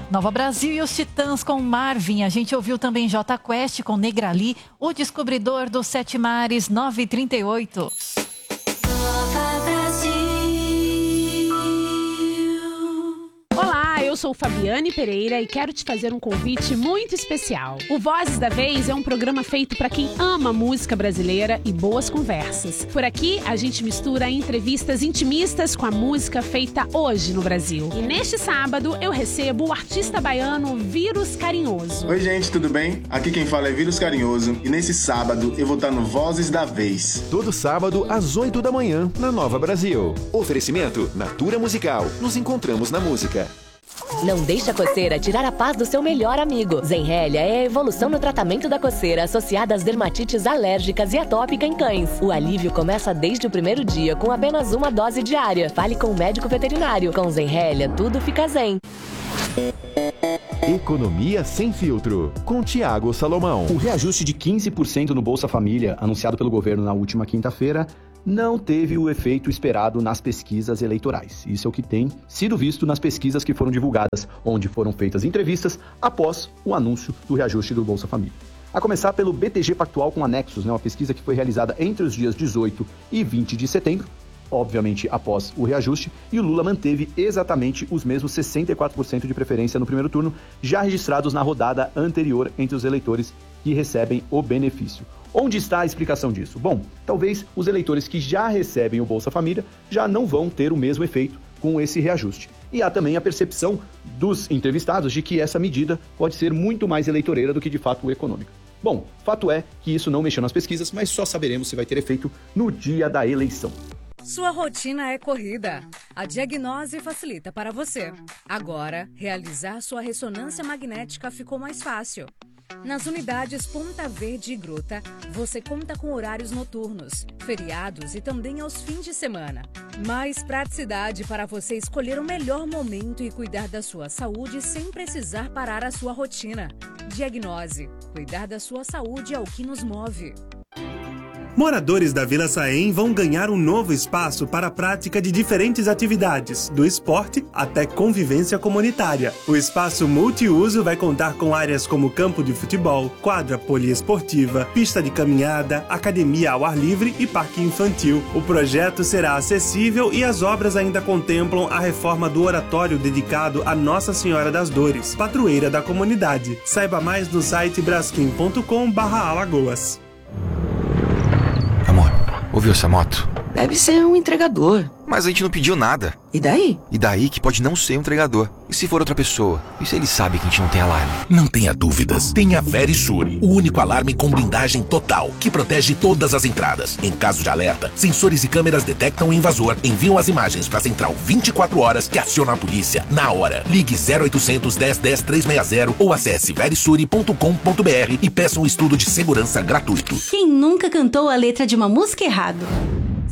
Nova Brasil e os Titãs com Marvin. A gente ouviu também Jota Quest com Negrali, o descobridor dos Sete Mares, 9h38. Nova Brasil. Olá, eu sou Fabiane Pereira e quero te fazer um convite muito especial. O Vozes da Vez é um programa feito para quem ama música brasileira e boas conversas. Por aqui, a gente mistura entrevistas intimistas com a música feita hoje no Brasil. E neste sábado, eu recebo o artista baiano Vírus Carinhoso. Oi, gente, tudo bem? Aqui quem fala é Vírus Carinhoso e nesse sábado eu vou estar no Vozes da Vez. Todo sábado, às 8 da manhã, na Nova Brasil. Oferecimento Natura Musical. Nos encontramos na música. Não deixe a coceira tirar a paz do seu melhor amigo. Zenrelia é a evolução no tratamento da coceira associada às dermatites alérgicas e atópica em cães. O alívio começa desde o primeiro dia com apenas uma dose diária. Fale com o médico veterinário. Com Zenrelia, tudo fica zen. Economia sem filtro, com Tiago Salomão. O reajuste de 15% no Bolsa Família, anunciado pelo governo na última quinta-feira, não teve o efeito esperado nas pesquisas eleitorais. Isso é o que tem sido visto nas pesquisas que foram divulgadas, onde foram feitas entrevistas após o anúncio do reajuste do Bolsa Família. A começar pelo BTG Pactual com anexos, uma pesquisa que foi realizada entre os dias 18 e 20 de setembro, obviamente após o reajuste, e o Lula manteve exatamente os mesmos 64% de preferência no primeiro turno, já registrados na rodada anterior entre os eleitores que recebem o benefício. Onde está a explicação disso? Bom, talvez os eleitores que já recebem o Bolsa Família já não vão ter o mesmo efeito com esse reajuste. E há também a percepção dos entrevistados de que essa medida pode ser muito mais eleitoreira do que de fato econômica. Bom, fato é que isso não mexeu nas pesquisas, mas só saberemos se vai ter efeito no dia da eleição. Sua rotina é corrida. A Diagnose facilita para você. Agora, realizar sua ressonância magnética ficou mais fácil. Nas unidades Ponta Verde e Gruta, você conta com horários noturnos, feriados e também aos fins de semana. Mais praticidade para você escolher o melhor momento e cuidar da sua saúde sem precisar parar a sua rotina. Diagnose. Cuidar da sua saúde é o que nos move. Moradores da Vila Saém vão ganhar um novo espaço para a prática de diferentes atividades, do esporte até convivência comunitária. O espaço multiuso vai contar com áreas como campo de futebol, quadra poliesportiva, pista de caminhada, academia ao ar livre e parque infantil. O projeto será acessível e as obras ainda contemplam a reforma do oratório dedicado a Nossa Senhora das Dores, padroeira da comunidade. Saiba mais no site braskem.com/Alagoas. Ouviu essa moto? Deve ser um entregador. Mas a gente não pediu nada. E daí? E daí que pode não ser um entregador. E se for outra pessoa? E se ele sabe que a gente não tem alarme? Não tenha dúvidas. Tenha Verisur, o único alarme com blindagem total, que protege todas as entradas. Em caso de alerta, sensores e câmeras detectam o invasor, enviam as imagens para a central 24 horas que aciona a polícia na hora. Ligue 0800 10 10 360 ou acesse verisure.com.br e peça um estudo de segurança gratuito. Quem nunca cantou a letra de uma música errado?